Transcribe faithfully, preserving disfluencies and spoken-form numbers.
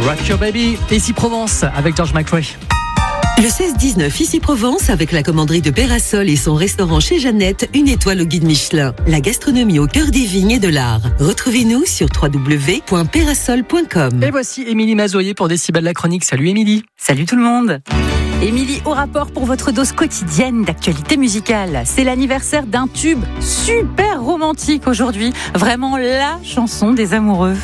Rock Your Baby, ici Provence avec George McRae. Le seize dix-neuf, ici Provence, avec la commanderie de Pérasol et son restaurant chez Jeannette, une étoile au guide Michelin. La gastronomie au cœur des vignes et de l'art. Retrouvez-nous sur w w w point pérasol point com. Et voici Émilie Mazoyer pour Décibel la chronique. Salut Émilie. Salut tout le monde. Émilie au rapport pour votre dose quotidienne d'actualité musicale. C'est l'anniversaire d'un tube super romantique aujourd'hui. Vraiment la chanson des amoureux.